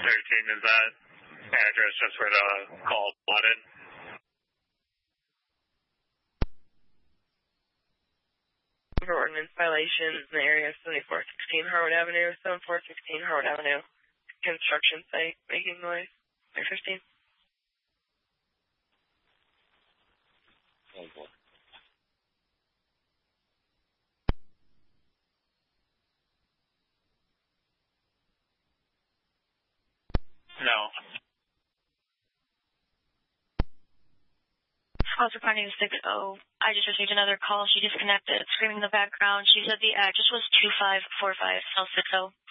is that address just where the call flooded? For ordinance violations in the area of 7416 Harwood Avenue, 7416 Harwood Avenue. Construction site making noise. 15. Oh, boy. No. Officer finding 60. I just received another call. She disconnected, screaming in the background. She said the address was 2545 South 60.